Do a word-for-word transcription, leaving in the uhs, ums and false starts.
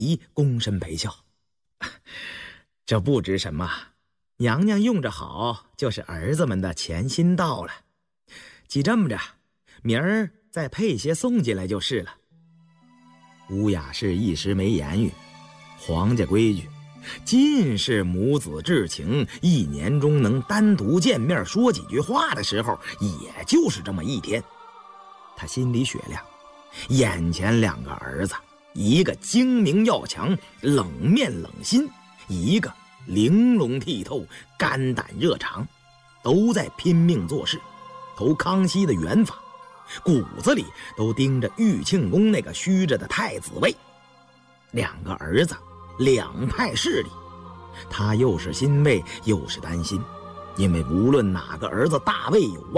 仪躬身陪笑。这不知什么，娘娘用着好，就是儿子们的钱心到了。既这么着，明儿再配些送进来就是了。乌雅氏一时没言语，皇家规矩，尽是母子至情，一年中能单独见面说几句话的时候，也就是这么一天。他心里雪亮，眼前两个儿子，一个精明要强，冷面冷心，一个玲珑剔透，肝胆热肠，都在拼命做事，投康熙的元法，骨子里都盯着玉庆宫那个虚着的太子位。两个儿子，两派势力，他又是欣慰又是担心，因为无论哪个儿子大位有望，